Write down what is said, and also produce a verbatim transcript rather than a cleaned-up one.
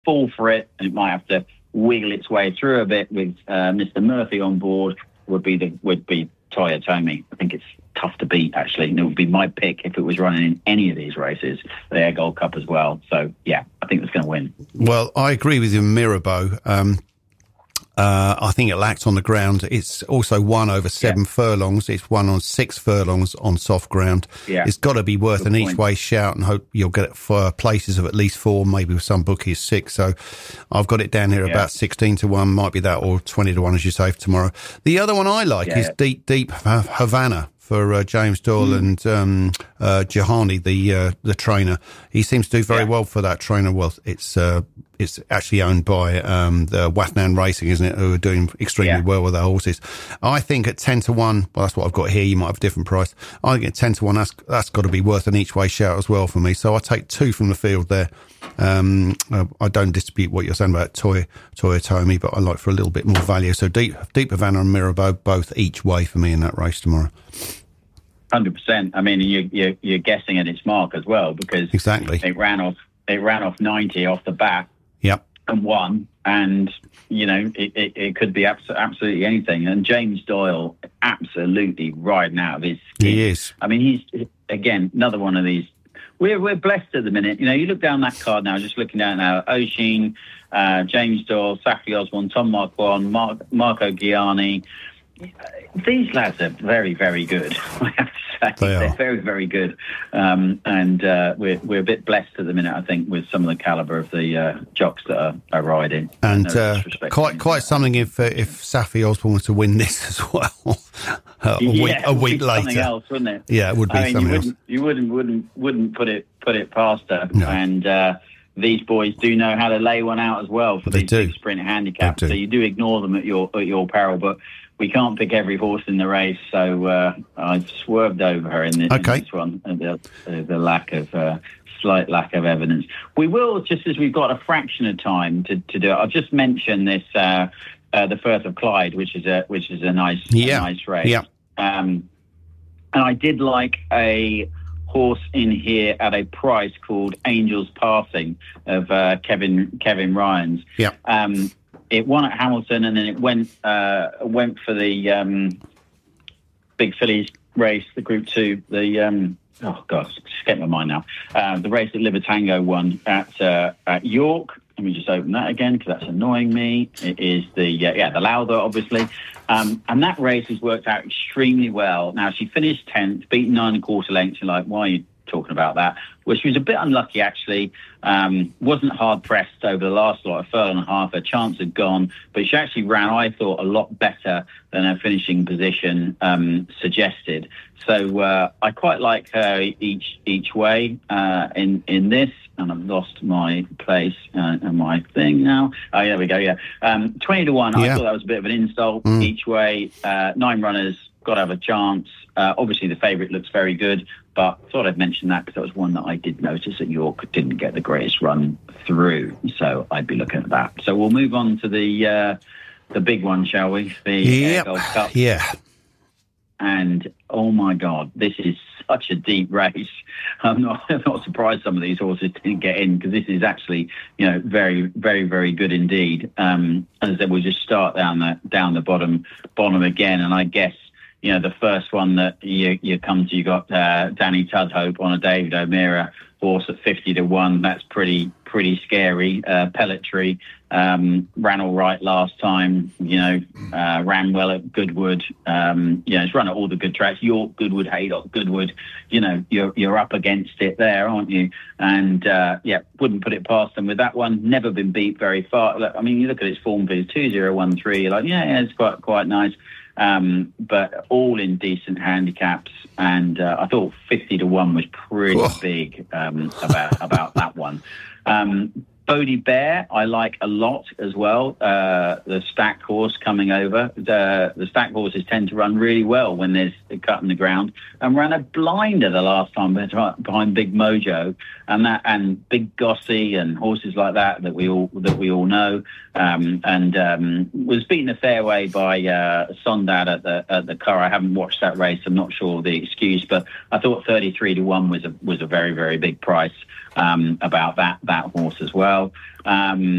fall for it, and it might have to wiggle its way through a bit with uh, Mister Murphy on board, would be the would be Toyotomi. I think it's tough to beat, actually, and it would be my pick if it was running in any of these races, the Air Gold Cup as well. So, yeah, I think it's going to win. Well, I agree with you, Mirabeau. Um, uh, I think it lacked on the ground. It's also won over seven yeah. furlongs. It's won on six furlongs on soft ground. Yeah. It's got to be worth Good an point. Each-way shout, and hope you'll get it for places of at least four, maybe with some bookies six. So I've got it down here yeah. about sixteen to one, might be that, or twenty to one, as you say, for tomorrow. The other one I like yeah. is Deep, Deep Havana. For uh, James Doyle mm. and um, uh, Jahani, the uh, the trainer. He seems to do very yeah. well for that trainer. Well, it's uh, it's actually owned by um, the Wathnan Racing, isn't it, who are doing extremely yeah. well with their horses. I think at ten to one, well, that's what I've got here. You might have a different price. I think at ten to one, that's, that's got to be worth an each-way shout as well for me. So I take two from the field there. Um, uh, I don't dispute what you're saying about Toy, Toyotomi, but I like for a little bit more value. So Deep, Deep Havana and Mirabeau, both each way for me in that race tomorrow. one hundred percent. I mean, you, you, you're guessing at its mark as well, because exactly it ran off it ran off ninety off the bat yep. and won. And, you know, it, it, it could be abs- absolutely anything. And James Doyle, absolutely riding out of his skin. He is. I mean, he's, again, another one of these. We're we're blessed at the minute. You know, you look down that card now, just looking down now, Oisin, uh, James Doyle, Safi Osborne, Tom Marquand, Mark, Marco Gianni. These lads are very, very good, I have to say. They They're are. very, very good. Um, and uh, we're we're a bit blessed at the minute, I think, with some of the calibre of the uh, jocks that are, are riding. And uh, quite quite something if uh, if Safi Osborne was to win this as well uh, a yeah, week a week later. Something else, wouldn't it? Yeah, it would be I mean, something you else. wouldn't, you wouldn't wouldn't wouldn't put it put it past her. No. And uh, these boys do know how to lay one out as well for they these do. big sprint handicaps. They do. So you do ignore them at your at your peril, but we can't pick every horse in the race, so uh, I've swerved over her in this, okay. in this one. The, the, the lack of uh, slight lack of evidence. We will, just as we've got a fraction of time to, to do it. I'll just mention this: uh, uh, the Firth of Clyde, which is a which is a nice yeah. a nice race. Yeah. Um, and I did like a horse in here at a price called Angels Passing of uh, Kevin Kevin Ryan's. Yeah. Um, It won at Hamilton, and then it went uh, went for the um, Big Fillies race, the Group Two. The um, oh god, it's escaped my mind now. Uh, the race that Libertango won at uh, at York. Let me just open that again because that's annoying me. It is the uh, yeah the Lauder, obviously, um, and that race has worked out extremely well. Now she finished tenth, beaten nine and a quarter lengths. You're like, why are you talking about that? Well, she was a bit unlucky, actually. Um, wasn't hard pressed over the last lot, a furlong and a half. Her chance had gone, but she actually ran, I thought, a lot better than her finishing position um, suggested. So uh, I quite like her each each way uh, in in this. And I've lost my place uh, and my thing now. Oh, there we go. Yeah, um, twenty to one. Yeah. I thought that was a bit of an insult Mm. each way. Uh, nine runners, got to have a chance. Uh, obviously, the favourite looks very good, but I thought I'd mention that because that was one that I did notice that York didn't get the greatest run through. So I'd be looking at that. So we'll move on to the uh, the big one, shall we? The yep. Air Gold Cup. Yeah. And oh my God, this is such a deep race. I'm not, I'm not surprised some of these horses didn't get in because this is actually, you know, very, very, very good indeed. Um, as I said, we'll just start down the down the bottom bottom again, and I guess, you know, the first one that you you come to, you got uh, Danny Tudhope on a David O'Meara horse at fifty to one. That's pretty pretty scary. Uh, Pelletry um, ran all right last time. You know, uh, ran well at Goodwood. Um, you know, it's run at all the good tracks. York, Goodwood, Haydock, Goodwood. You know, you're you're up against it there, aren't you? And uh, yeah, wouldn't put it past them with that one. Never been beat very far. Look, I mean, you look at its form, it's two zero one three. You're like, yeah, yeah, it's quite quite nice. Um, but all in decent handicaps, and uh, I thought fifty to one was pretty Whoa. big um, about about that one. Um, Bodie Bear, I like a lot as well. Uh, the stack horse coming over. The, the stack horses tend to run really well when there's a cut in the ground, and ran a blinder the last time behind Big Mojo and that and Big Gossy and horses like that that we all that we all know. Um, and um, was beaten a fair way by uh, Sondad at the at the car. I haven't watched that race. I'm not sure the excuse, but I thought thirty-three to one was a was a very very big price um, about that that horse as well. Um,